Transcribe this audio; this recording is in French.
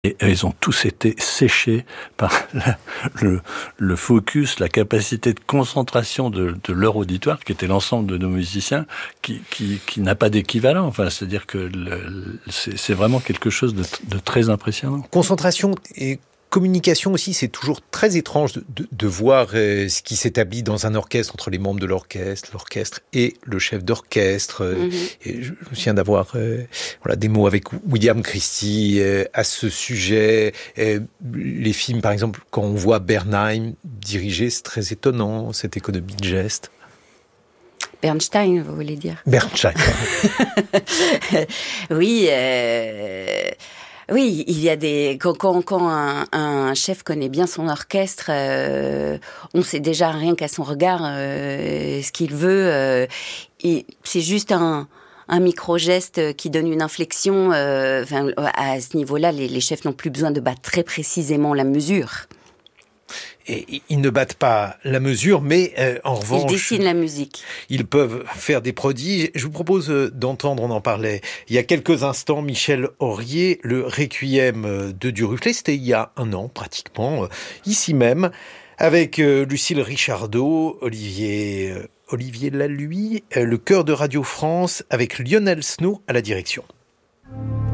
Et ils ont tous été séchés par le focus, la capacité de concentration de leur auditoire, qui était l'ensemble de nos musiciens, qui n'a pas d'équivalent. Enfin, c'est-à-dire que c'est vraiment quelque chose de très impressionnant. Concentration et communication aussi, c'est toujours très étrange de voir ce qui s'établit dans un orchestre entre les membres de l'orchestre et le chef d'orchestre. Et je me souviens d'avoir des mots avec William Christie à ce sujet. Les films, par exemple, quand on voit Bernheim diriger, c'est très étonnant, cette économie de gestes. Bernstein, vous voulez dire? Bernstein. Oui, oui, il y a quand un chef connaît bien son orchestre, on sait déjà rien qu'à son regard ce qu'il veut. Et c'est juste un micro-geste qui donne une inflexion. À ce niveau-là, les chefs n'ont plus besoin de battre très précisément la mesure. Et ils ne battent pas la mesure, mais en revanche... Ils dessinent la musique. Ils peuvent faire des prodiges. Je vous propose d'entendre, on en parlait il y a quelques instants, Michel Aurier, le Requiem de Duruflé. C'était il y a 1 an, pratiquement, ici même, avec Lucille Richardot, Olivier Lalluy, le chœur de Radio France, avec Lionel Snow à la direction.